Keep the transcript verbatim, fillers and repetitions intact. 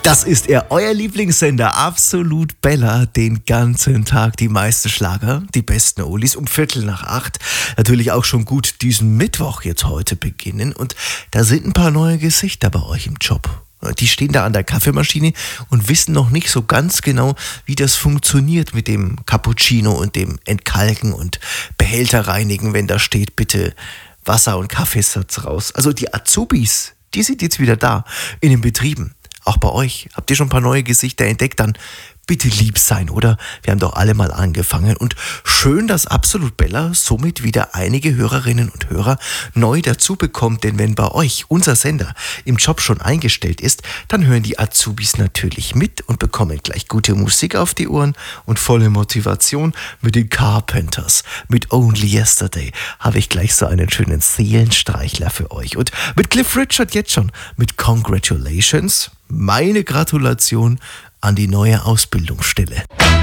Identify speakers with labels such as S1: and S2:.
S1: Das ist er, euer Lieblingssender, Absolut Bella, den ganzen Tag die meisten Schlager, die besten Oldies um Viertel nach acht. Natürlich auch schon gut diesen Mittwoch jetzt heute beginnen und da sind ein paar neue Gesichter bei euch im Job. Die stehen da an der Kaffeemaschine und wissen noch nicht so ganz genau, wie das funktioniert mit dem Cappuccino und dem Entkalken und Behälter reinigen, wenn da steht, bitte Wasser- und Kaffeesatz raus. Also die Azubis, die sind jetzt wieder da in den Betrieben. Auch bei euch. Habt ihr schon ein paar neue Gesichter entdeckt? Dann bitte lieb sein, oder? Wir haben doch alle mal angefangen. Und schön, dass Absolut Bella somit wieder einige Hörerinnen und Hörer neu dazu bekommt. Denn wenn bei euch unser Sender im Job schon eingestellt ist, dann hören die Azubis natürlich mit und bekommen gleich gute Musik auf die Ohren und volle Motivation mit den Carpenters. Mit Only Yesterday habe ich gleich so einen schönen Seelenstreichler für euch. Und mit Cliff Richard jetzt schon mit Congratulations. Meine Gratulation an die neue Ausbildungsstelle.